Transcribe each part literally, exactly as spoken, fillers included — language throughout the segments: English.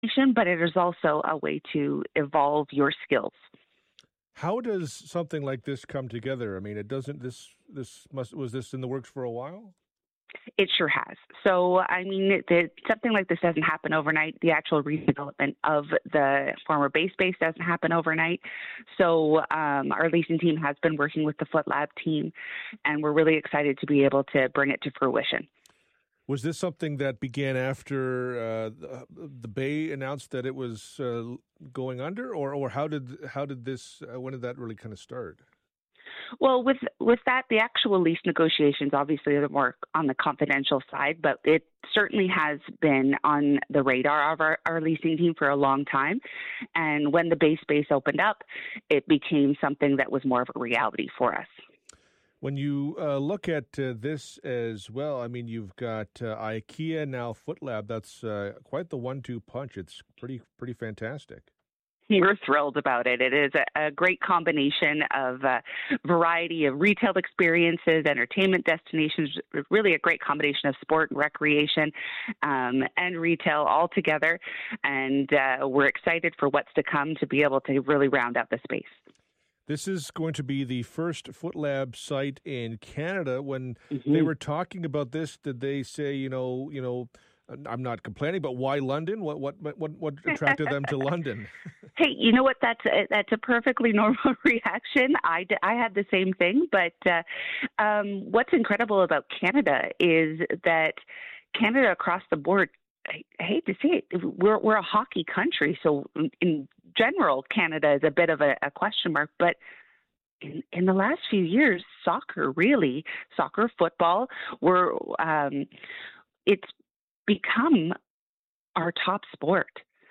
but it is also a way to evolve your skills. How does something like this come together? I mean, it doesn't. This this must was this in the works for a while? It sure has. So, I mean, it, it, something like this doesn't happen overnight. The actual redevelopment of the former base base doesn't happen overnight. So, um, our leasing team has been working with the Foot Lab team, and we're really excited to be able to bring it to fruition. Was this something that began after uh, the, the Bay announced that it was uh, going under, or or how did how did this? Uh, when did that really kind of start? Well, with with that, the actual lease negotiations obviously are more on the confidential side, but it certainly has been on the radar of our, our leasing team for a long time. And when the base space opened up, it became something that was more of a reality for us. When you uh, look at uh, this as well, I mean, you've got uh, IKEA now, Foot Lab. That's uh, quite the one-two punch. It's pretty pretty fantastic. We're thrilled about it. It is a, a great combination of a variety of retail experiences, entertainment destinations, really a great combination of sport and recreation um, and retail all together. And uh, we're excited for what's to come to be able to really round out the space. This is going to be the first Foot Lab site in Canada. When Mm-hmm. they were talking about this, did they say, you know, you know, I'm not complaining, but why London? What what what what attracted them to London? Hey, you know what? That's a, that's a perfectly normal reaction. I, d- I had the same thing, but uh, um, what's incredible about Canada is that Canada across the board, I, I hate to say it, we're we're a hockey country, so in general, Canada is a bit of a, a question mark, but in, in the last few years, soccer, really, soccer, football, we're um, it's become our top sport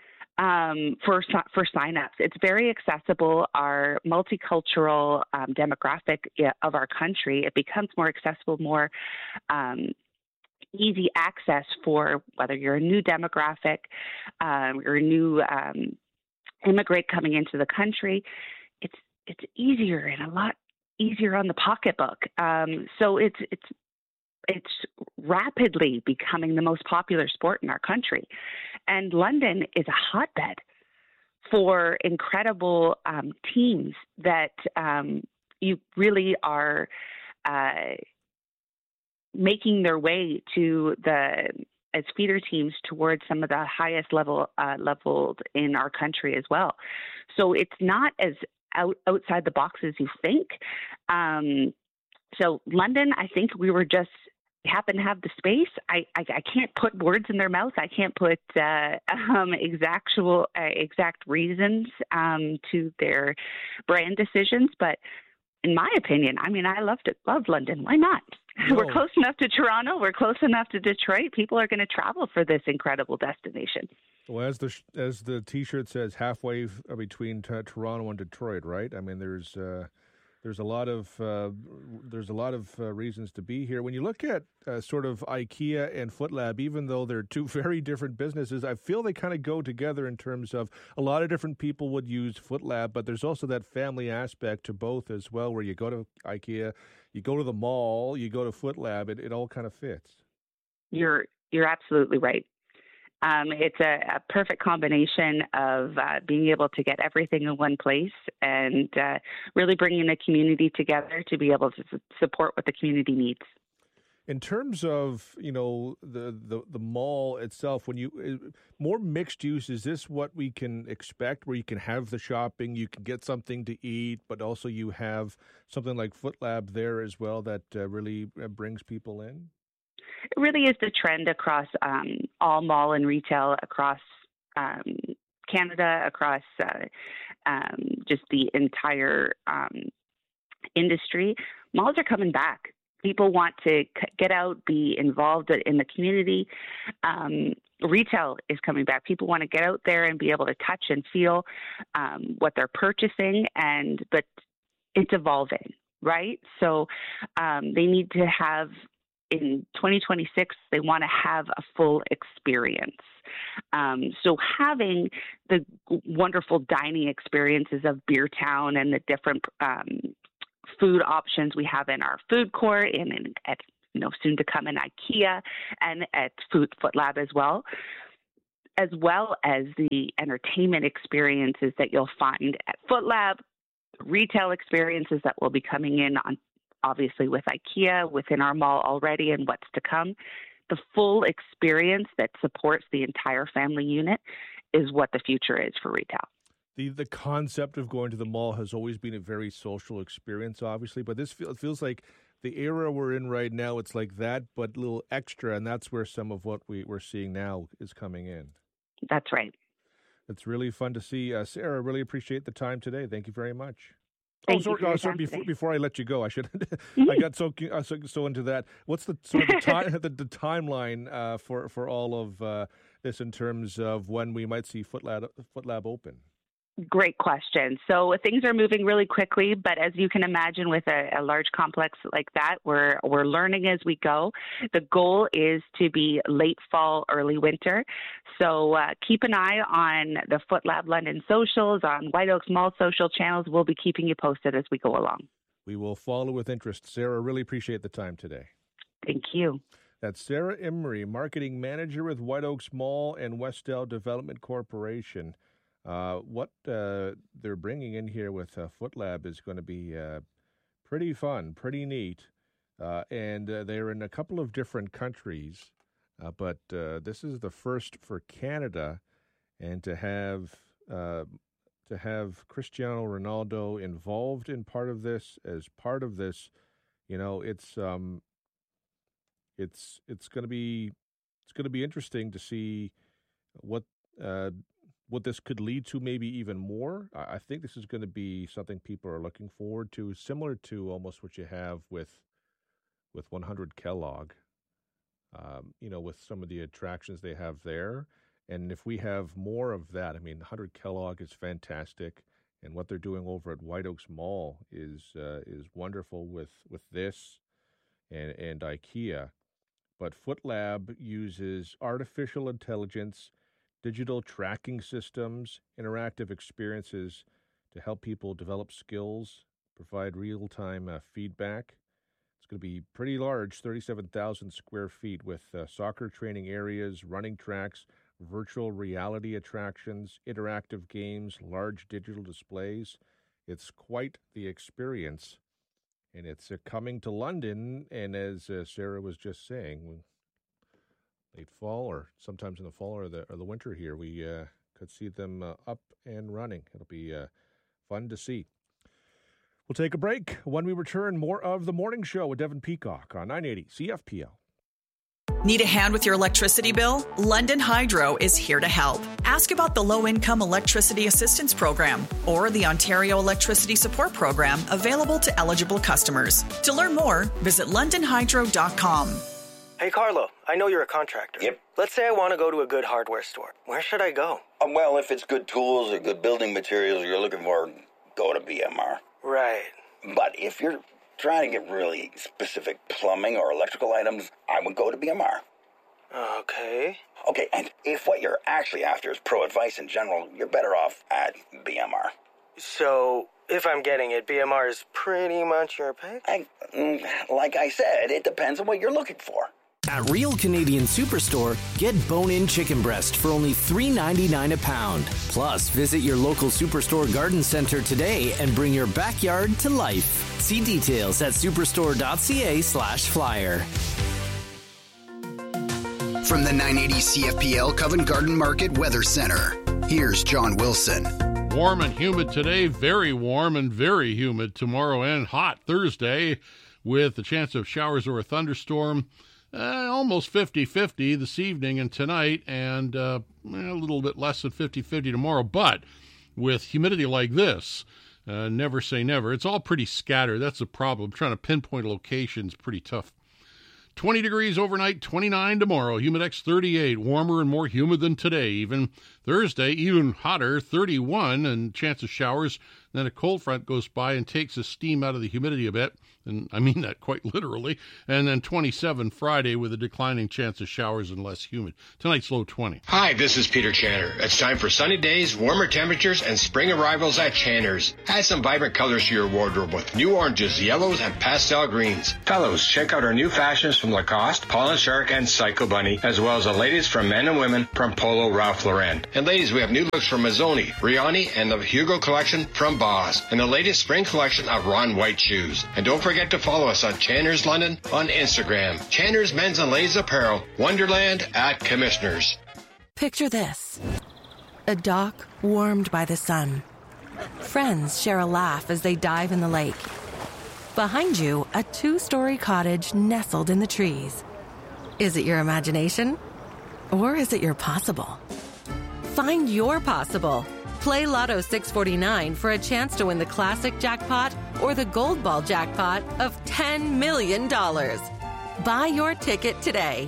um, for for signups. It's very accessible. Our multicultural um, demographic of our country, it becomes more accessible, more um, easy access for whether you're a new demographic um, or a new um, immigrant coming into the country. It's it's easier and a lot easier on the pocketbook. Um, so it's it's it's rapidly becoming the most popular sport in our country. And London is a hotbed for incredible um, teams that um, you really are uh, making their way to the as feeder teams towards some of the highest level uh, leveled in our country as well. So it's not as out, outside the box as you think. Um, so London, I think we were just happen to have the space. I, I, I can't put words in their mouth. I can't put uh, um, exactual, uh, exact reasons um, to their brand decisions. But in my opinion, I mean, I loved it, love London. Why not? No. We're close enough to Toronto. We're close enough to Detroit. People are going to travel for this incredible destination. Well, as the as the T-shirt says, halfway between t- Toronto and Detroit, right? I mean, there's uh, there's a lot of uh, there's a lot of uh, reasons to be here. When you look at uh, sort of IKEA and Foot Lab, even though they're two very different businesses, I feel they kind of go together in terms of a lot of different people would use Foot Lab, but there's also that family aspect to both as well, where you go to IKEA, you go to the mall, you go to Foot Lab, it, it all kind of fits. You're you're absolutely right. Um, it's a, a perfect combination of uh, being able to get everything in one place and uh, really bringing the community together to be able to su- support what the community needs. In terms of, you know, the, the, the mall itself, when you uh, more mixed use, is this what we can expect, where you can have the shopping, you can get something to eat, but also you have something like Foot Lab there as well that uh, really uh, brings people in? It really is the trend across um, all mall and retail across um, Canada, across uh, um, just the entire um, industry. Malls are coming back. People want to c- get out, be involved in the community. Um, retail is coming back. People want to get out there and be able to touch and feel um, what they're purchasing, and but it's evolving, right? So um, they need to have. In twenty twenty-six, they want to have a full experience. Um, so having the wonderful dining experiences of Beer Town and the different um, food options we have in our food court and in, at you know soon to come in IKEA and at Food Foot Lab as well. as well as the entertainment experiences that you'll find at FootLab, retail experiences that will be coming in on, obviously with IKEA within our mall already and what's to come. The full experience that supports the entire family unit is what the future is for retail. The the concept of going to the mall has always been a very social experience, obviously, but this feel, feels like the era we're in right now, it's like that, but a little extra, and that's where some of what we, we're seeing now is coming in. That's right. It's really fun to see. Uh, Sarah, really appreciate the time today. Thank you very much. Thank oh, sorry, you for oh, sorry before, today. before I let you go, I should. I got so, uh, so so into that. What's the sort of the, time, the, the timeline uh, for for all of uh, this in terms of when we might see FootLab FootLab open? Great question. So things are moving really quickly, but as you can imagine with a, a large complex like that, we're we're learning as we go. The goal is to be late fall, early winter. So uh, keep an eye on the FootLab London socials, on White Oaks Mall social channels. We'll be keeping you posted as we go along. We will follow with interest. Sarah, really appreciate the time today. Thank you. That's Sarah Imrie, Marketing Manager with White Oaks Mall and Westdale Development Corporation. Uh, what uh, they're bringing in here with uh, FootLab is going to be uh, pretty fun, pretty neat, uh, and uh, they're in a couple of different countries, uh, but uh, this is the first for Canada, and to have uh, to have Cristiano Ronaldo involved in part of this, as part of this, you know, it's um, it's it's going to be it's going to be interesting to see what. Uh, What this could lead to, maybe even more. I think this is going to be something people are looking forward to, similar to almost what you have with with one hundred Kellogg, um, you know, with some of the attractions they have there. And if we have more of that, I mean, one hundred Kellogg is fantastic, and what they're doing over at White Oaks Mall is uh, is wonderful with, with this and, and IKEA. But FootLab uses artificial intelligence, digital tracking systems, interactive experiences to help people develop skills, provide real-time uh, feedback. It's going to be pretty large, thirty-seven thousand square feet with uh, soccer training areas, running tracks, virtual reality attractions, interactive games, large digital displays. It's quite the experience, and it's uh, coming to London, and as uh, Sarah was just saying, late fall or sometimes in the fall or the or the winter here, we uh, could see them uh, up and running. It'll be uh, fun to see. We'll take a break. When we return, more of The Morning Show with Devin Peacock on nine eighty C F P L. Need a hand with your electricity bill? London Hydro is here to help. Ask about the Low-Income Electricity Assistance Program or the Ontario Electricity Support Program available to eligible customers. To learn more, visit london hydro dot com. Hey, Carlo, I know you're a contractor. Yep. Let's say I want to go to a good hardware store. Where should I go? Um, well, if it's good tools or good building materials you're looking for, go to B M R. Right. But if you're trying to get really specific plumbing or electrical items, I would go to B M R. Okay. Okay, and if what you're actually after is pro advice in general, you're better off at B M R. So, if I'm getting it, B M R is pretty much your pick? I, mm, like I said, it depends on what you're looking for. At Real Canadian Superstore, get bone-in chicken breast for only three ninety-nine a pound. Plus, visit your local Superstore garden center today and bring your backyard to life. See details at superstore.ca slash flyer. From the nine eighty C F P L Covent Garden Market Weather Center, here's John Wilson. Warm and humid today, very warm and very humid tomorrow, and hot Thursday with the chance of showers or a thunderstorm. Uh, almost fifty-fifty this evening and tonight, and uh, a little bit less than fifty-fifty tomorrow. But with humidity like this, uh, never say never. It's all pretty scattered. That's the problem. Trying to pinpoint a location is pretty tough. twenty degrees overnight, twenty-nine tomorrow. Humidex thirty-eight, warmer and more humid than today even. Thursday, even hotter, thirty-one, and chance of showers. Then a cold front goes by and takes the steam out of the humidity a bit, and I mean that quite literally. And then twenty-seven Friday with a declining chance of showers and less humid. Tonight's low twenty. Hi, this is Peter Channer. It's time for sunny days, warmer temperatures, and spring arrivals at Channer's. Add some vibrant colors to your wardrobe with new oranges, yellows, and pastel greens. Fellows, check out our new fashions from Lacoste, Paul and Shark, and Psycho Bunny, as well as the latest from men and women from Polo Ralph Lauren. And ladies, we have new looks from Mazzoni, Riani, and the Hugo collection from Boss, and the latest spring collection of Ron White shoes. And don't forget to follow us on Channer's London on Instagram. Channer's Men's and Ladies Apparel, Wonderland at Commissioners. Picture this. A dock warmed by the sun. Friends share a laugh as they dive in the lake. Behind you, a two-story cottage nestled in the trees. Is it your imagination? Or is it your possible? Find your possible. Play Lotto six forty-nine for a chance to win the classic jackpot or the gold ball jackpot of ten million dollars. Buy your ticket today.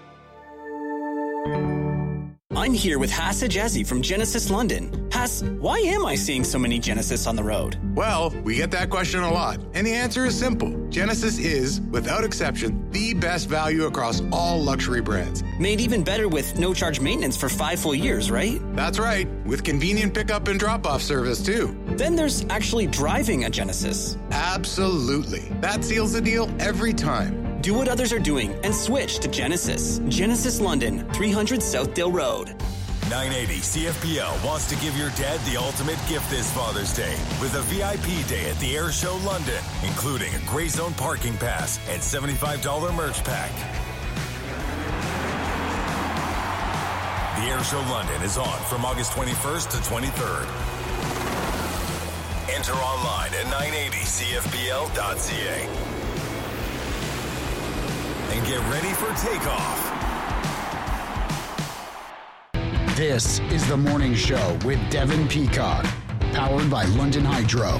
I'm here with Hassa Jazzy from Genesis London. Hass, why am I seeing so many Genesis on the road? Well, we get that question a lot, and the answer is simple. Genesis is, without exception, the best value across all luxury brands. Made even better with no-charge maintenance for five full years, right? That's right, with convenient pickup and drop-off service, too. Then there's actually driving a Genesis. Absolutely. That seals the deal every time. Do what others are doing and switch to Genesis. Genesis London, three hundred Southdale Road. nine eighty C F P L wants to give your dad the ultimate gift this Father's Day with a V I P day at the Air Show London, including a Grey Zone parking pass and seventy-five dollars merch pack. The Air Show London is on from August twenty-first to twenty-third. Enter online at nine eighty C F P L dot C A. And get ready for takeoff. This is The Morning Show with Devin Peacock, powered by London Hydro.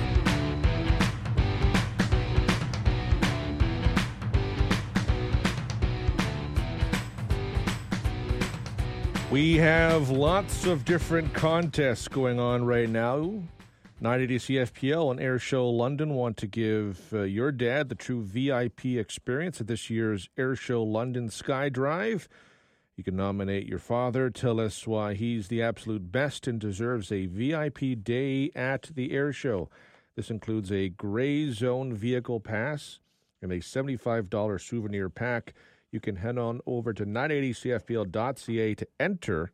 We have lots of different contests going on right now. nine eighty C F P L and Air Show London want to give uh, your dad the true V I P experience at this year's Air Show London Sky Drive. You can nominate your father, tell us why he's the absolute best and deserves a V I P day at the Air Show. This includes a Grey Zone vehicle pass and a seventy-five dollars souvenir pack. You can head on over to nine eighty C F P L dot C A to enter.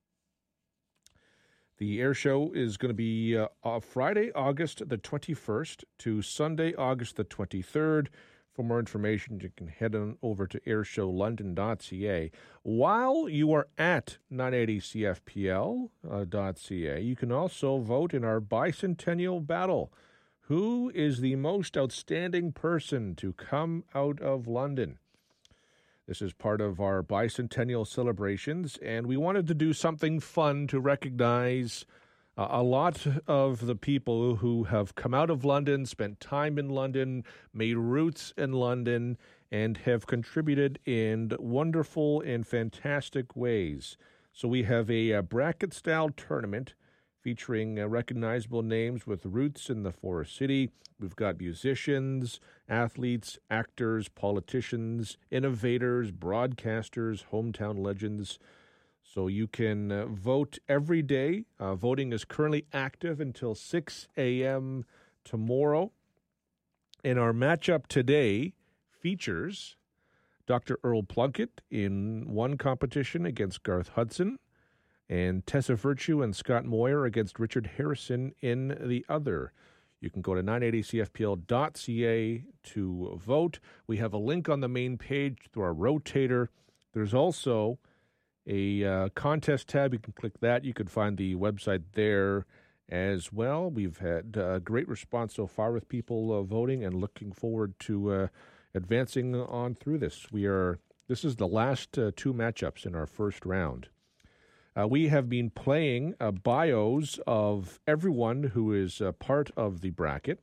The Air Show is going to be uh, uh, Friday, August the twenty-first to Sunday, August the twenty-third. For more information, you can head on over to air show london dot C A. While you are at nine eighty C F P L dot C A, you can also vote in our bicentennial battle. Who is the most outstanding person to come out of London? This is part of our bicentennial celebrations, and we wanted to do something fun to recognize uh, a lot of the people who have come out of London, spent time in London, made roots in London, and have contributed in wonderful and fantastic ways. So we have a, a bracket-style tournament featuring uh, recognizable names with roots in the Forest City. We've got musicians, athletes, actors, politicians, innovators, broadcasters, hometown legends. So you can uh, vote every day. Uh, voting is currently active until six a.m. tomorrow. And our matchup today features Doctor Earl Plunkett in one competition against Garth Hudson, and Tessa Virtue and Scott Moyer against Richard Harrison in the other. You can go to nine eighty C F P L dot C A to vote. We have a link on the main page through our rotator. There's also a uh, contest tab. You can click that. You can find the website there as well. We've had a uh, great response so far with people uh, voting, and looking forward to uh, advancing on through this. We are. This is the last uh, two matchups in our first round. Uh, we have been playing uh, bios of everyone who is uh, part of the bracket.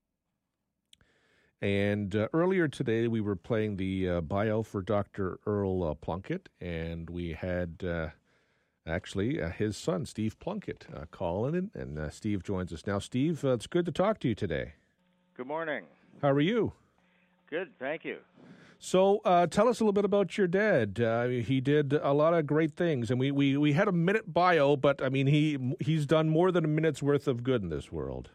And uh, earlier today, we were playing the uh, bio for Doctor Earl uh, Plunkett, and we had uh, Actually, uh, his son, Steve Plunkett, uh, calling in, and uh, Steve joins us now. Steve, uh, it's good to talk to you today. Good morning. How are you? Good, thank you. So uh, tell us a little bit about your dad. Uh, he did a lot of great things, and we, we, we had a minute bio, but, I mean, he he's done more than a minute's worth of good in this world.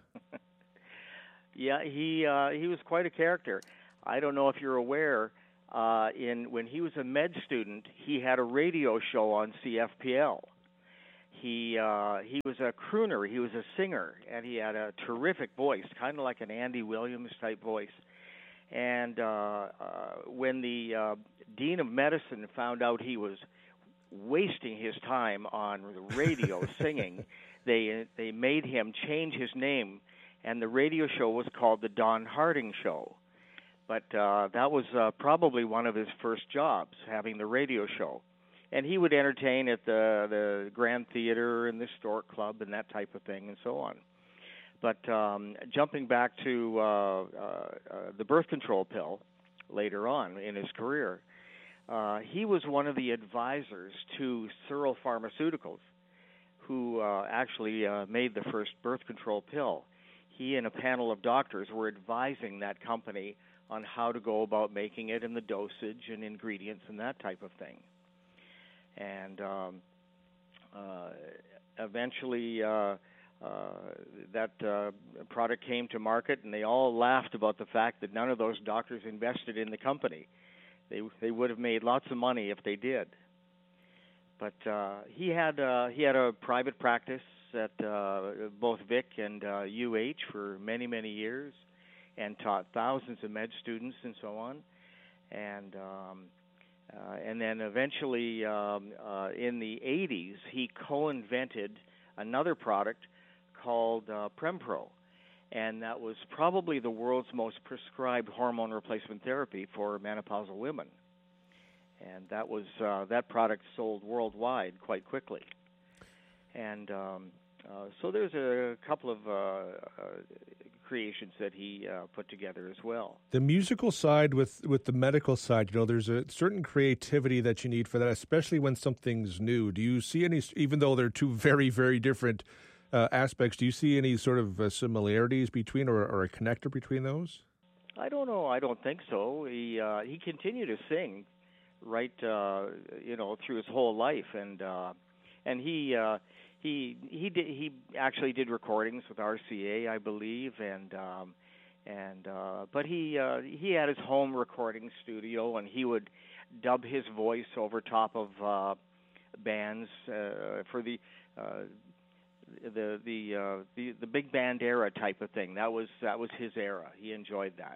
Yeah, he uh, he was quite a character. I don't know if you're aware, uh, in when he was a med student, he had a radio show on C F P L. He uh, he was a crooner, he was a singer, and he had a terrific voice, kind of like an Andy Williams type voice. And uh, uh, when the uh, dean of medicine found out he was wasting his time on the radio singing, they they made him change his name, and the radio show was called the Don Harding Show. But uh, that was uh, probably one of his first jobs, having the radio show. And he would entertain at the, the Grand Theater and the Stork Club and that type of thing and so on. But um, jumping back to uh, uh, uh, the birth control pill later on in his career, uh, he was one of the advisors to Searle Pharmaceuticals, who uh, actually uh, made the first birth control pill. He and a panel of doctors were advising that company on how to go about making it and the dosage and ingredients and that type of thing. And um, uh, eventually... Uh, Uh, that uh, product came to market, and they all laughed about the fact that none of those doctors invested in the company. They they would have made lots of money if they did. But uh, he had uh, he had a private practice at uh, both Vic and uh, U H for many many years, and taught thousands of med students and so on. And um, uh, and then eventually um, uh, in the eighties, he co-invented another product called uh, Prempro, and that was probably the world's most prescribed hormone replacement therapy for menopausal women. And that was uh, that product sold worldwide quite quickly. And um, uh, so there's a couple of uh, uh, creations that he uh, put together as well. The musical side with, with the medical side, you know, there's a certain creativity that you need for that, especially when something's new. Do you see any, even though they're two very, very different uh, aspects, do you see any sort of uh, similarities between or, or a connector between those? I don't know. I don't think so. He uh, he continued to sing right, uh, you know, through his whole life, and uh, and he uh, he he did he actually did recordings with R C A, I believe, and um, and uh, but he uh, he had his home recording studio, and he would dub his voice over top of uh, bands uh, for the. Uh, the the, uh, the the big band era type of thing. That was that was his era. He enjoyed that.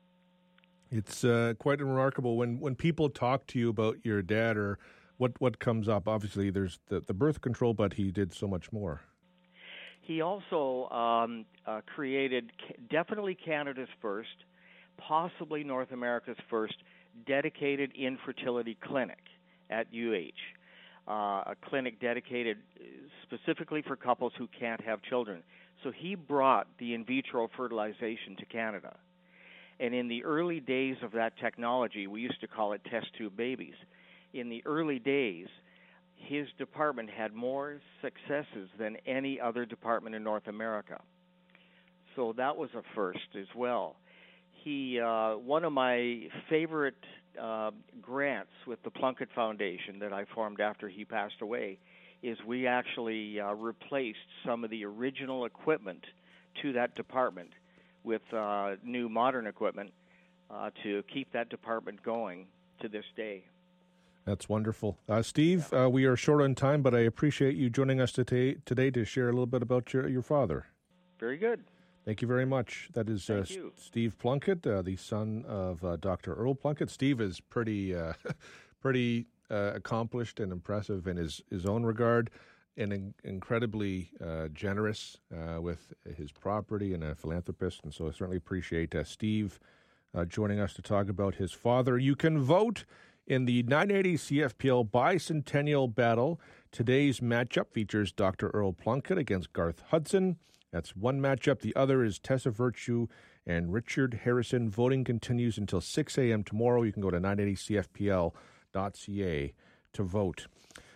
It's uh, quite remarkable when, when people talk to you about your dad or what, what comes up. Obviously, there's the, the birth control, but he did so much more. He also um, uh, created definitely Canada's first, possibly North America's first, dedicated infertility clinic at U H. Uh, a clinic dedicated specifically for couples who can't have children. So he brought the in vitro fertilization to Canada. And in the early days of that technology, we used to call it test tube babies. In the early days, his department had more successes than any other department in North America. So that was a first as well. He, uh, one of my favorite uh, grants with the Plunkett Foundation that I formed after he passed away is we actually uh, replaced some of the original equipment to that department with uh, new modern equipment uh, to keep that department going to this day. That's wonderful. Uh, Steve, yeah. uh, we are short on time, but I appreciate you joining us today, today to share a little bit about your, your father. Very good. Thank you very much. That is uh, Steve Plunkett, uh, the son of uh, Doctor Earl Plunkett. Steve is pretty uh, pretty uh, accomplished and impressive in his, his own regard, and in, incredibly uh, generous uh, with his property and a philanthropist. And so I certainly appreciate uh, Steve uh, joining us to talk about his father. You can vote in the nine eighty C F P L Bicentennial Battle. Today's matchup features Doctor Earl Plunkett against Garth Hudson. That's one matchup. The other is Tessa Virtue and Richard Harrison. Voting continues until six a.m. tomorrow. You can go to nine eighty C F P L dot C A to vote.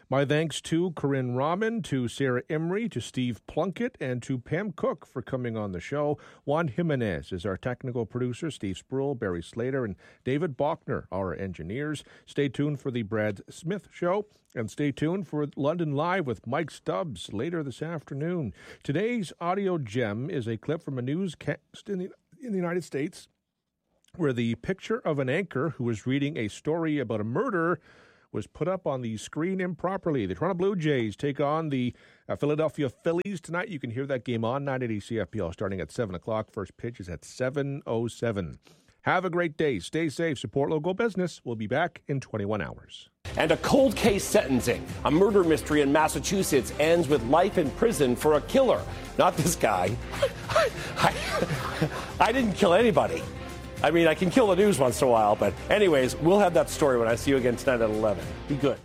My thanks to Corinne Rahman, to Sarah Emery, to Steve Plunkett, and to Pam Cook for coming on the show. Juan Jimenez is our technical producer, Steve Spruill, Barry Slater, and David Bachner, our engineers. Stay tuned for the Brad Smith Show, and stay tuned for London Live with Mike Stubbs later this afternoon. Today's audio gem is a clip from a newscast in the, in the United States where the picture of an anchor who was reading a story about a murder was put up on the screen improperly. The Toronto Blue Jays take on the uh, Philadelphia Phillies tonight. You can hear that game on nine eighty C F P L starting at seven o'clock. First pitch is at seven oh seven. Have a great day. Stay safe. Support local business. We'll be back in twenty-one hours. And a cold case sentencing. A murder mystery in Massachusetts ends with life in prison for a killer. Not this guy. I, I, I didn't kill anybody. I mean, I can kill the news once in a while, but anyways, we'll have that story when I see you again tonight at eleven. Be good.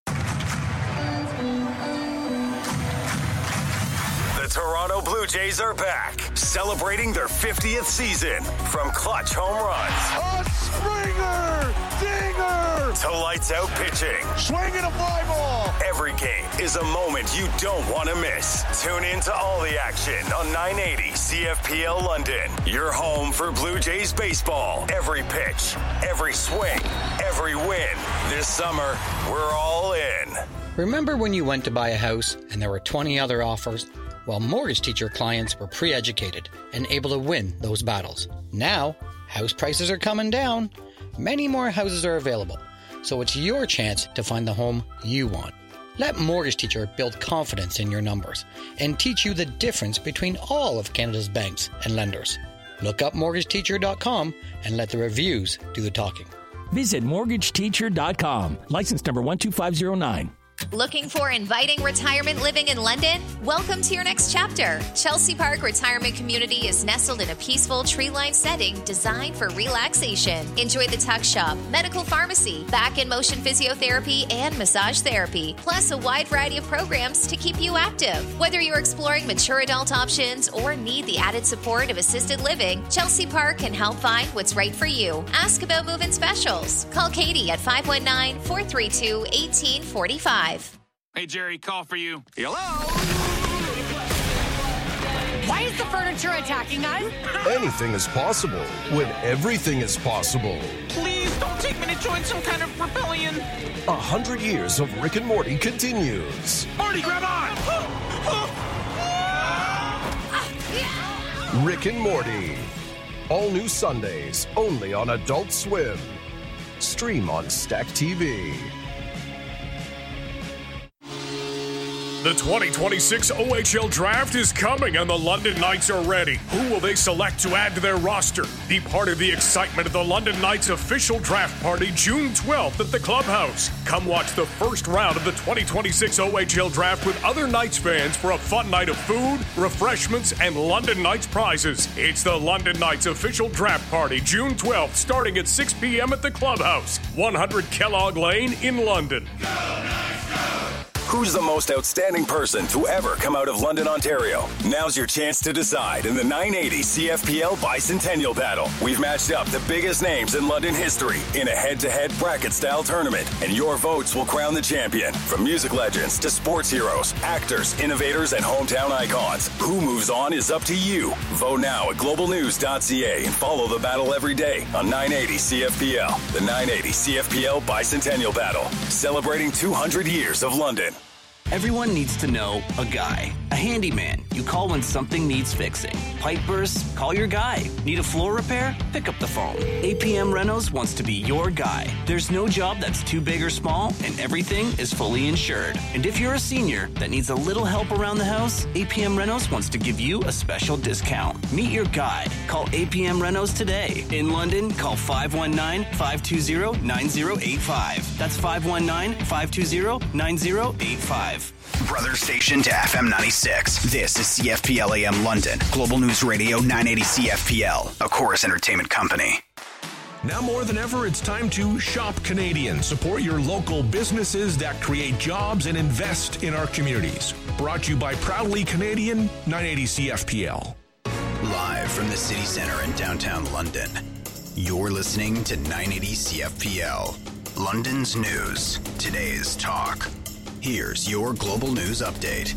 The Toronto Blue Jays are back, celebrating their fiftieth season. From clutch home runs, a Springer, dinger, to lights out pitching, swinging a fly ball. Every game is a moment you don't want to miss. Tune in to all the action on nine eighty C F P L London. Your home for Blue Jays baseball. Every pitch, every swing, every win. This summer, we're all in. Remember when you went to buy a house and there were twenty other offers? Well, Mortgage Teacher clients were pre-educated and able to win those battles. Now, house prices are coming down. Many more houses are available, so it's your chance to find the home you want. Let Mortgage Teacher build confidence in your numbers and teach you the difference between all of Canada's banks and lenders. Look up mortgage teacher dot com and let the reviews do the talking. Visit mortgage teacher dot com. License number one two five zero nine. Looking for inviting retirement living in London? Welcome to your next chapter. Chelsea Park Retirement Community is nestled in a peaceful tree-lined setting designed for relaxation. Enjoy the tuck shop, medical pharmacy, back and motion physiotherapy, and massage therapy, plus a wide variety of programs to keep you active. Whether you're exploring mature adult options or need the added support of assisted living, Chelsea Park can help find what's right for you. Ask about move-in specials. Call Katie at five one nine, four three two, one eight four five. Hey, Jerry, call for you. Hello? Why is the furniture attacking us? Anything is possible when everything is possible. Please don't take me to join some kind of rebellion. A hundred years of Rick and Morty continues. Morty, grab on! Rick and Morty. All new Sundays, only on Adult Swim. Stream on Stack T V. The twenty twenty-six O H L Draft is coming and the London Knights are ready. Who will they select to add to their roster? Be part of the excitement of the London Knights official draft party June twelfth at the Clubhouse. Come watch the first round of the twenty twenty-six O H L Draft with other Knights fans for a fun night of food, refreshments, and London Knights prizes. It's the London Knights official draft party June twelfth starting at six p.m. at the Clubhouse, one hundred Kellogg Lane in London. Go Knights, go! Who's the most outstanding person to ever come out of London, Ontario? Now's your chance to decide in the nine eighty C F P L Bicentennial Battle. We've matched up the biggest names in London history in a head-to-head bracket-style tournament, and your votes will crown the champion. From music legends to sports heroes, actors, innovators, and hometown icons. Who moves on is up to you. Vote now at global news dot c a and follow the battle every day on nine eighty C F P L. The nine eighty C F P L Bicentennial Battle, celebrating two hundred years of London. Everyone needs to know a guy. A handyman you call when something needs fixing. Pipe bursts? Call your guy. Need a floor repair? Pick up the phone. A P M Renos wants to be your guy. There's no job that's too big or small, and everything is fully insured. And if you're a senior that needs a little help around the house, A P M Renos wants to give you a special discount. Meet your guide. Call A P M Renos today. In London, call five one nine, five two zero, nine zero eight five. That's five one nine, five two zero, nine zero eight five. Brother station to F M ninety-six. This is C F P L A M London. Global News Radio nine eighty C F P L. A Chorus Entertainment Company. Now more than ever, it's time to shop Canadian. Support your local businesses that create jobs and invest in our communities. Brought to you by Proudly Canadian, nine eighty C F P L. Live from the city center in downtown London. You're listening to nine eighty C F P L. London's news. Today's talk. Here's your Global News Update.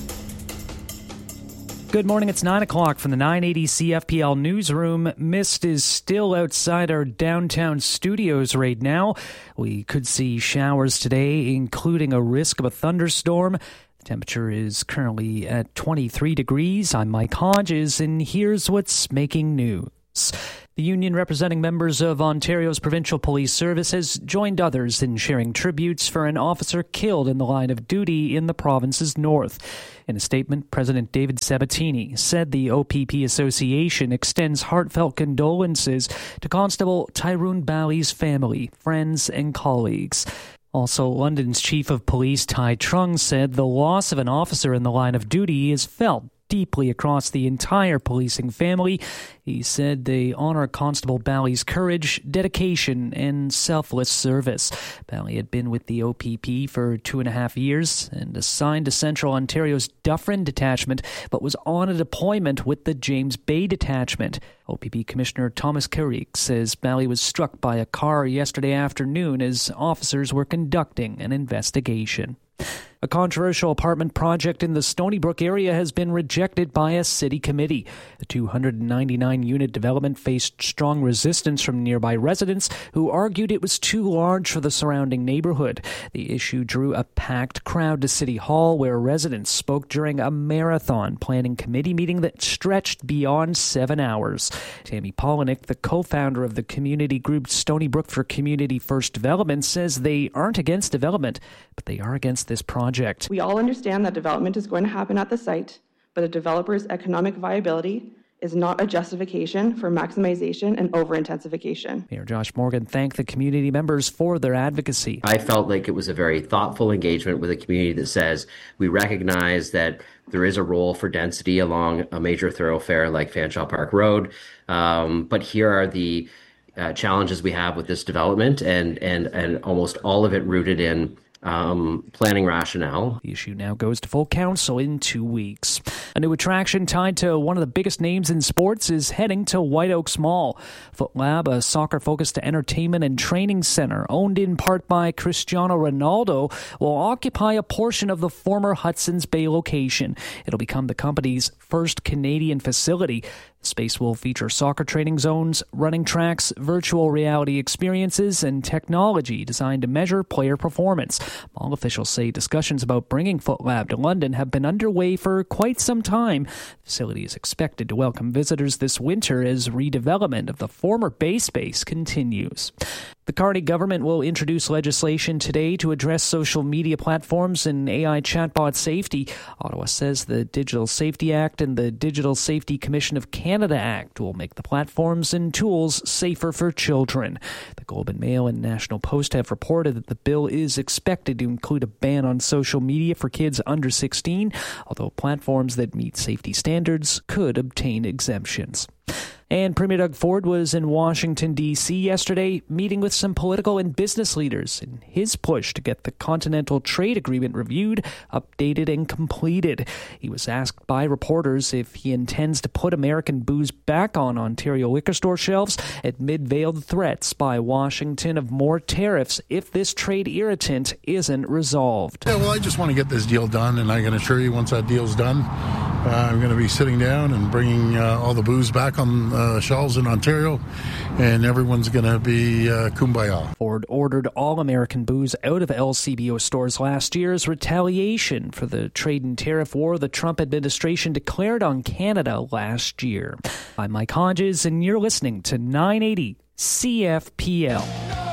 Good morning. It's nine o'clock from the nine eighty C F P L newsroom. Mist is still outside our downtown studios right now. We could see showers today, including a risk of a thunderstorm. The temperature is currently at twenty-three degrees. I'm Mike Hodges, and here's what's making news. The union representing members of Ontario's Provincial Police Service has joined others in sharing tributes for an officer killed in the line of duty in the province's north. In a statement, President David Sabatini said the O P P Association extends heartfelt condolences to Constable Tyrone Balley's family, friends, and colleagues. Also, London's Chief of Police Tai Trung said the loss of an officer in the line of duty is felt deeply across the entire policing family. He said they honor Constable Balley's courage, dedication, and selfless service. Balley had been with the O P P for two and a half years and assigned to Central Ontario's Dufferin Detachment, but was on a deployment with the James Bay Detachment. O P P Commissioner Thomas Carrick says Balley was struck by a car yesterday afternoon as officers were conducting an investigation. A controversial apartment project in the Stony Brook area has been rejected by a city committee. The two hundred ninety-nine unit development faced strong resistance from nearby residents who argued it was too large for the surrounding neighborhood. The issue drew a packed crowd to City Hall, where residents spoke during a marathon planning committee meeting that stretched beyond seven hours. Tammy Polinick, the co-founder of the community group Stony Brook for Community First Development, says they aren't against development, but they are against this project. We all understand that development is going to happen at the site, but a developer's economic viability is not a justification for maximization and over-intensification. Mayor Josh Morgan thanked the community members for their advocacy. I felt like it was a very thoughtful engagement with a community that says we recognize that there is a role for density along a major thoroughfare like Fanshawe Park Road, um, but here are the uh, challenges we have with this development, and and and almost all of it rooted in Um, planning rationale. The issue now goes to full council in two weeks. A new attraction tied to one of the biggest names in sports is heading to White Oaks Mall. FootLab, a soccer-focused entertainment and training center owned in part by Cristiano Ronaldo, will occupy a portion of the former Hudson's Bay location. It'll become the company's first Canadian facility. The space will feature soccer training zones, running tracks, virtual reality experiences, and technology designed to measure player performance. Mall officials say discussions about bringing FootLab to London have been underway for quite some time. The facility is expected to welcome visitors this winter as redevelopment of the former Bay space continues. The Carney government will introduce legislation today to address social media platforms and A I chatbot safety. Ottawa says the Digital Safety Act and the Digital Safety Commission of Canada Act will make the platforms and tools safer for children. The Globe and Mail and National Post have reported that the bill is expected to include a ban on social media for kids under sixteen, although platforms that meet safety standards could obtain exemptions. And Premier Doug Ford was in Washington, D C yesterday, meeting with some political and business leaders in his push to get the Continental Trade Agreement reviewed, updated, and completed. He was asked by reporters if he intends to put American booze back on Ontario liquor store shelves amid veiled threats by Washington of more tariffs if this trade irritant isn't resolved. Yeah, well, I just want to get this deal done, and I can assure you once that deal's done, uh, I'm going to be sitting down and bringing uh, all the booze back on uh, shelves in Ontario, and everyone's going to be uh, kumbaya. Ford ordered all American booze out of L C B O stores last year as retaliation for the trade and tariff war the Trump administration declared on Canada last year. I'm Mike Hodges, and you're listening to nine eighty C F P L.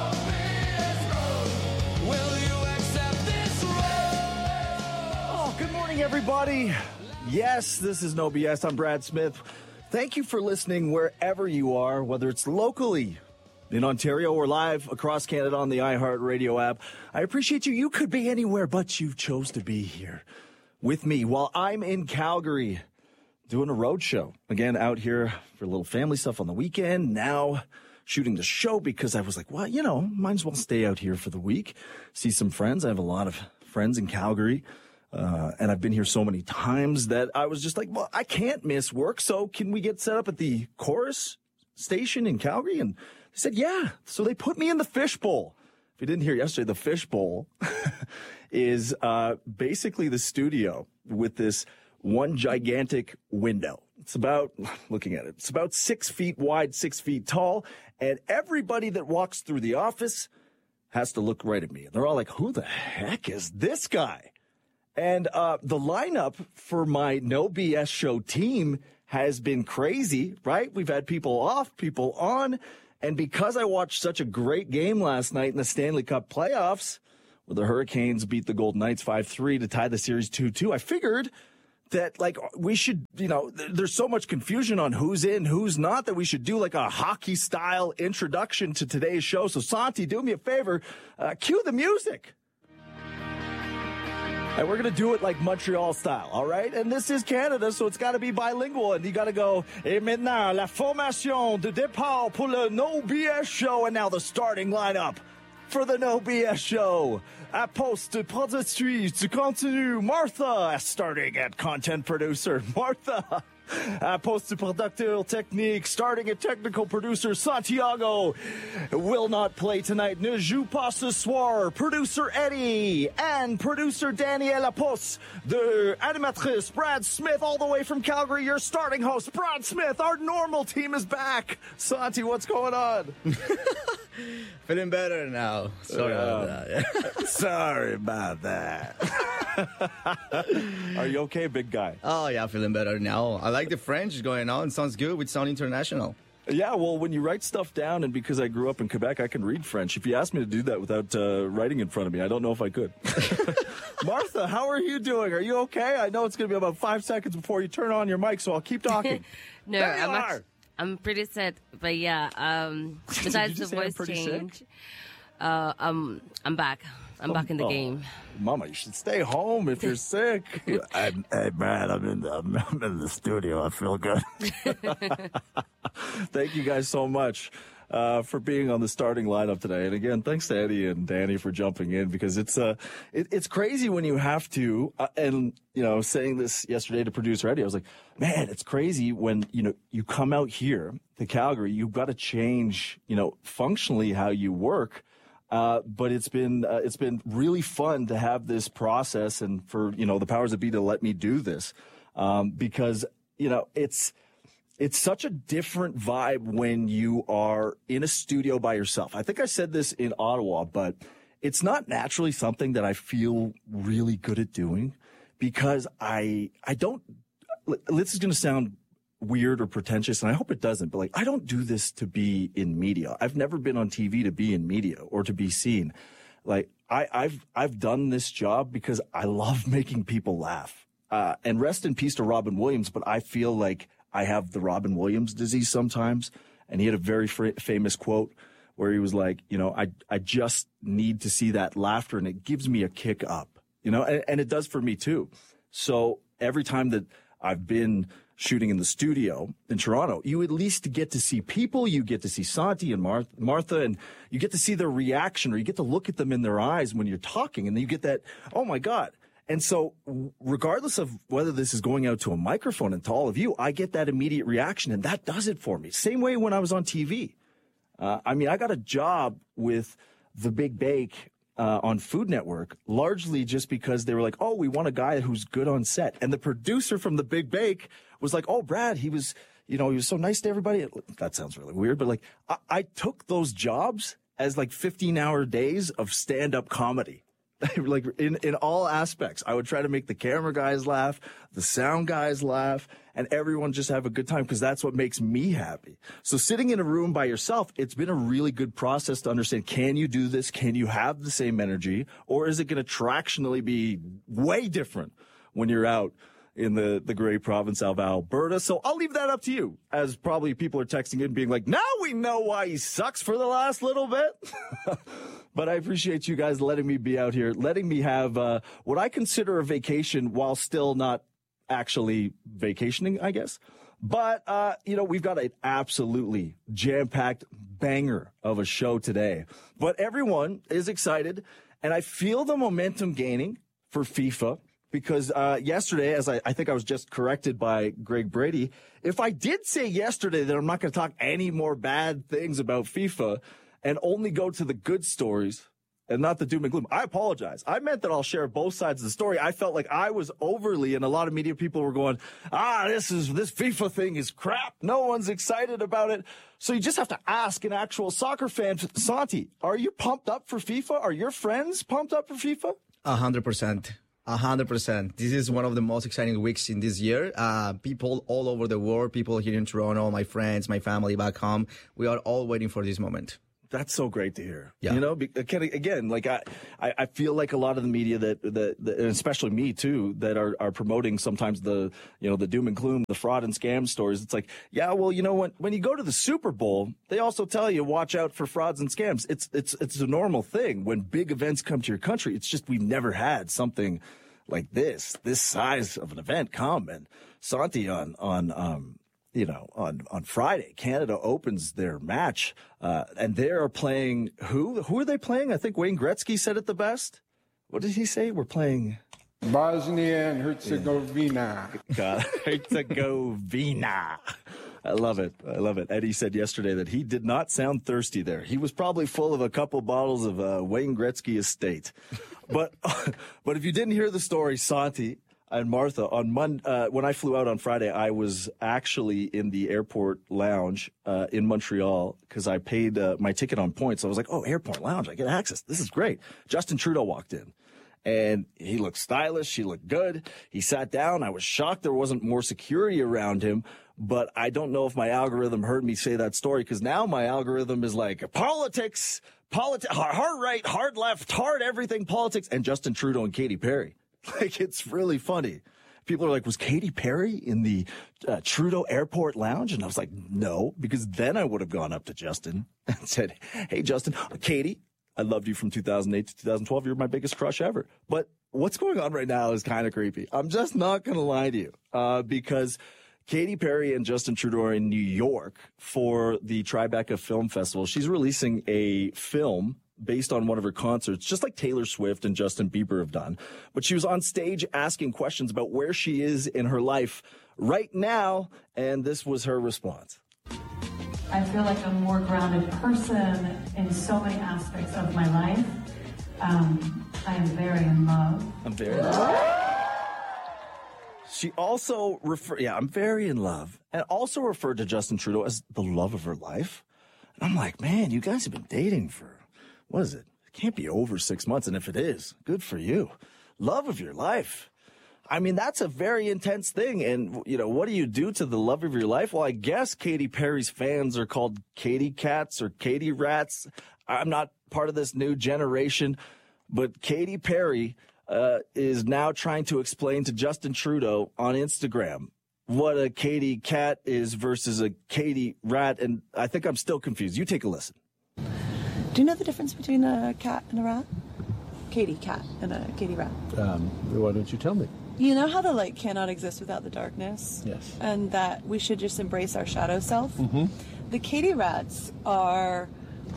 Oh, good morning, everybody. Yes, this is No B S. I'm Brad Smith. Thank you for listening wherever you are, whether it's locally in Ontario or live across Canada on the iHeartRadio app. I appreciate you. You could be anywhere, but you chose to be here with me while I'm in Calgary doing a road show. Again, out here for a little family stuff on the weekend. Now shooting the show because I was like, well, you know, might as well stay out here for the week, see some friends. I have a lot of friends in Calgary. Uh, and I've been here so many times that I was just like, well, I can't miss work. So can we get set up at the Chorus station in Calgary? And they said, yeah. So they put me in the fishbowl if you didn't hear yesterday, the fishbowl is uh, basically the studio with this one gigantic window. It's about, looking at it, it's about six feet wide, six feet tall, and everybody that walks through the office has to look right at me. And they're all like, who the heck is this guy? And uh, the lineup for my No B S show team has been crazy, right? We've had people off, people on. And because I watched such a great game last night in the Stanley Cup playoffs, where the Hurricanes beat the Golden Knights five three to tie the series two two, I figured that, like, we should, you know, there's so much confusion on who's in, who's not, that we should do, like, a hockey-style introduction to today's show. So, Santi, do me a favor, uh, cue the music. And we're going to do it like Montreal style, all right? And this is Canada, so it's got to be bilingual. And you got to go, et maintenant, la formation de départ pour le No B S show. And now the starting lineup for the No B S show. À poste de productrice de contenu, Martha, starting at content producer, Martha. À poste de producteur technique, starting at technical producer, Santiago. Will not play tonight, ne joue pas ce soir, producer Eddie, and producer Daniela Post, the animatrice, Brad Smith, all the way from Calgary, your starting host, Brad Smith. Our normal team is back. Santi, what's going on? Feeling better now. Sorry uh, about that. Sorry about that. Are you okay, big guy? Oh, yeah, feeling better now. I like the French going on. Sounds good with Sound International. Yeah, well, when you write stuff down, and because I grew up in Quebec, I can read French. If you asked me to do that without uh, writing in front of me, I don't know if I could. Martha, how are you doing? Are you okay? I know it's going to be about five seconds before you turn on your mic, so I'll keep talking. No, there you I'm, are. actually, I'm pretty sad, but yeah, um, besides the voice change, uh, um, I'm back. I'm back in the oh, game. Mama, you should stay home if you're sick. I'm, hey, man, I'm in, the, I'm in the studio. I feel good. Thank you guys so much uh, for being on the starting lineup today. And again, thanks to Eddie and Danny for jumping in, because it's uh, it, it's crazy when you have to. Uh, and, you know, saying this yesterday to producer Eddie, I was like, man, it's crazy when, you know, you come out here to Calgary, you've got to change, you know, functionally how you work. Uh, but it's been uh, it's been really fun to have this process, and for, you know, the powers that be to let me do this, um, because, you know, it's it's such a different vibe when you are in a studio by yourself. I think I said this in Ottawa, but it's not naturally something that I feel really good at doing, because I I don't. This is going to sound weird or pretentious, and I hope it doesn't, but, like, I don't do this to be in media. I've never been on T V to be in media or to be seen. Like, I, I've I've done this job because I love making people laugh. Uh, and rest in peace to Robin Williams, but I feel like I have the Robin Williams disease sometimes. And he had a very fr- famous quote where he was like, you know, I I just need to see that laughter, and it gives me a kick up, you know, and, and it does for me too. So every time that I've been shooting in the studio in Toronto, you at least get to see people, you get to see Santi and Mar- Martha, and you get to see their reaction, or you get to look at them in their eyes when you're talking, and then you get that, oh my God. And so regardless of whether this is going out to a microphone and to all of you, I get that immediate reaction, and that does it for me. Same way when I was on T V. Uh, I mean, I got a job with The Big Bake Uh, on Food Network, largely just because they were like, oh, we want a guy who's good on set. And the producer from The Big Bake was like, oh, Brad, he was, you know, he was so nice to everybody. That sounds really weird, but, like, I, I took those jobs as, like, fifteen hour days of stand-up comedy. Like, in, in all aspects. I would try to make the camera guys laugh, the sound guys laugh, and everyone just have a good time, because that's what makes me happy. So sitting in a room by yourself, it's been a really good process to understand, can you do this? Can you have the same energy? Or is it going to tractionally be way different when you're out in the, the great province of Alberta? So I'll leave that up to you, as probably people are texting in being like, now we know why he sucks for the last little bit. But I appreciate you guys letting me be out here, letting me have uh, what I consider a vacation while still not actually vacationing, I guess. But, uh, you know, we've got an absolutely jam-packed banger of a show today. But everyone is excited, and I feel the momentum gaining for FIFA. Because uh, yesterday, as I, I think I was just corrected by Greg Brady, if I did say yesterday that I'm not going to talk any more bad things about FIFA and only go to the good stories, and not the doom and gloom. I apologize. I meant that I'll share both sides of the story. I felt like I was overly, and a lot of media people were going, ah, this is this FIFA thing is crap. No one's excited about it. So you just have to ask an actual soccer fan, Santi, are you pumped up for FIFA? Are your friends pumped up for FIFA? A hundred percent. A hundred percent. This is one of the most exciting weeks in this year. Uh, people all over the world, people here in Toronto, my friends, my family back home, we are all waiting for this moment. That's so great to hear. Yeah. You know, again, like I, I feel like a lot of the media that, that, that and especially me too, that are, are promoting sometimes the, you know, the doom and gloom, the fraud and scam stories. It's like, yeah, well, you know, when, when you go to the Super Bowl, they also tell you watch out for frauds and scams. It's, it's, it's a normal thing when big events come to your country. It's just, we've never had something like this, this size of an event come. And Santi on, on, um, you know, on, on Friday, Canada opens their match, uh, and they are playing who? Who are they playing? I think Wayne Gretzky said it the best. What did he say? We're playing Bosnia and Herzegovina. God, Herzegovina. I love it. I love it. Eddie said yesterday that he did not sound thirsty there. He was probably full of a couple bottles of uh, Wayne Gretzky Estate. But, but if you didn't hear the story, Santi and Martha, on Mon- uh, when I flew out on Friday, I was actually in the airport lounge uh, in Montreal because I paid uh, my ticket on points. So I was like, oh, airport lounge, I get access. This is great. Justin Trudeau walked in, and he looked stylish. He looked good. He sat down. I was shocked there wasn't more security around him, but I don't know if my algorithm heard me say that story because now my algorithm is like politics, politi- hard right, hard left, hard everything, politics, and Justin Trudeau and Katy Perry. Like, it's really funny. People are like, was Katy Perry in the uh, Trudeau Airport Lounge? And I was like, no, because then I would have gone up to Justin and said, hey, Justin, Katy, I loved you from two thousand eight to two thousand twelve. You're my biggest crush ever. But what's going on right now is kind of creepy. I'm just not going to lie to you uh, because Katy Perry and Justin Trudeau are in New York for the Tribeca Film Festival. She's releasing a film based on one of her concerts, just like Taylor Swift and Justin Bieber have done. But she was on stage asking questions about where she is in her life right now, and this was her response. I feel like a more grounded person in so many aspects of my life. Um, I am very in love. I'm very in love. She also referred, yeah, I'm very in love, and also referred to Justin Trudeau as the love of her life. And I'm like, man, you guys have been dating for, what is it? It can't be over six months. And if it is, good for you. Love of your life. I mean, that's a very intense thing. And, you know, what do you do to the love of your life? Well, I guess Katy Perry's fans are called Katy Cats or Katy Rats. I'm not part of this new generation, but Katy Perry uh, is now trying to explain to Justin Trudeau on Instagram what a Katy Cat is versus a Katy Rat. And I think I'm still confused. You take a listen. Do you know the difference between a cat and a rat? Katy cat and a Katy rat. Um, why don't you tell me? You know how the light cannot exist without the darkness? Yes. And that we should just embrace our shadow self? Mm-hmm. The Katy rats are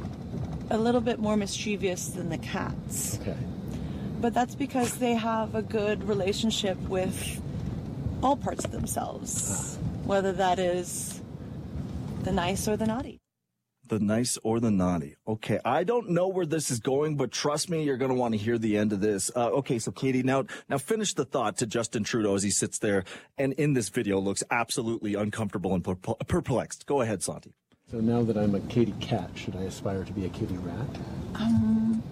a little bit more mischievous than the cats. Okay. But that's because they have a good relationship with all parts of themselves, ah. whether that is the nice or the naughty. The nice or the naughty. Okay, I don't know where this is going, but trust me, you're going to want to hear the end of this. Uh, okay, so Katy, now now finish the thought to Justin Trudeau as he sits there and in this video looks absolutely uncomfortable and perplexed. Go ahead, Santi. So now that I'm a Katy cat, should I aspire to be a Katy rat? Um,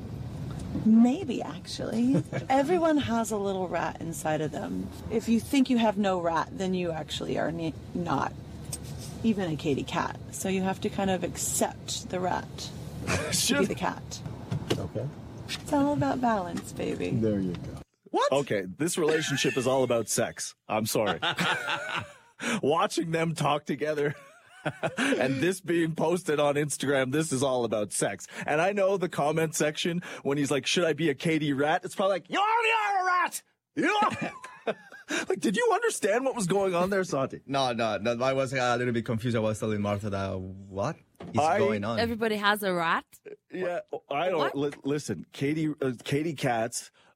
maybe, actually. Everyone has a little rat inside of them. If you think you have no rat, then you actually are ne- not even a Katy cat. So you have to kind of accept the rat to be the cat. Okay. It's all about balance, baby. There you go. What? Okay, this relationship is all about sex. I'm sorry. Watching them talk together and this being posted on Instagram, this is all about sex. And I know the comment section, when he's like, should I be a Katy rat? It's probably like, you already are a rat! You are! Like, did you understand what was going on there, Santi? No, no, no. I was a little bit confused. I was telling Martha that what is I, going on? Everybody has a rat? Yeah, I don't. Li- listen, Katy, uh, Katy cats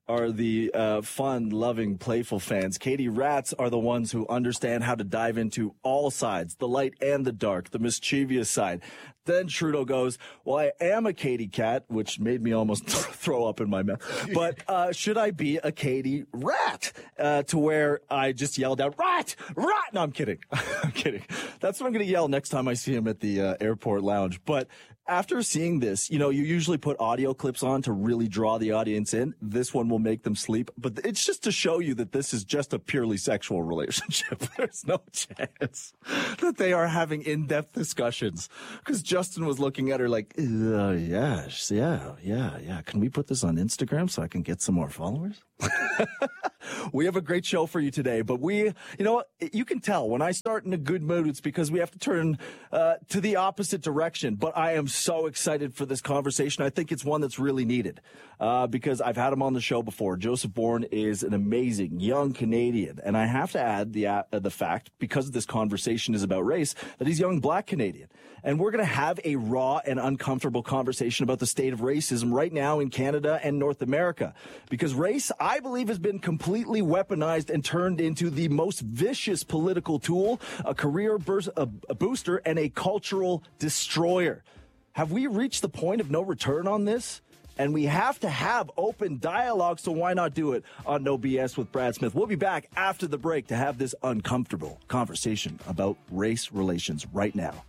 are the uh, fun, loving, playful fans. Katie rats are the ones who understand how to dive into all sides, the light and the dark, the mischievous side. Then Trudeau goes, well, I am a Katie cat, which made me almost throw up in my mouth. But uh, should I be a Katie rat? Uh, to where I just yelled out, rat, rat. No, I'm kidding. I'm kidding. That's what I'm going to yell next time I see him at the uh, airport lounge. But after seeing this, you know, you usually put audio clips on to really draw the audience in. This one will make them sleep. But it's just to show you that this is just a purely sexual relationship. There's no chance that they are having in-depth discussions. Because Justin was looking at her like, uh, yeah, yeah, yeah, yeah. Can we put this on Instagram so I can get some more followers? We have a great show for you today, but we, you know what, you can tell when I start in a good mood, it's because we have to turn uh, to the opposite direction. But I am so excited for this conversation. I think it's one that's really needed uh, because I've had him on the show before. Joseph Bourne is an amazing young Canadian, and I have to add the uh, the fact, because this conversation is about race, that he's young black Canadian. And we're going to have a raw and uncomfortable conversation about the state of racism right now in Canada and North America. Because race, I believe, has been completely weaponized and turned into the most vicious political tool, a career burst, a, a booster, and a cultural destroyer. Have we reached the point of no return on this? And we have to have open dialogue, so why not do it on No B S with Brad Smith? We'll be back after the break to have this uncomfortable conversation about race relations right now.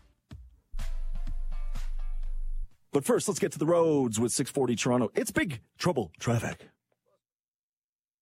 But first, let's get to the roads with six forty Toronto. It's big trouble traffic.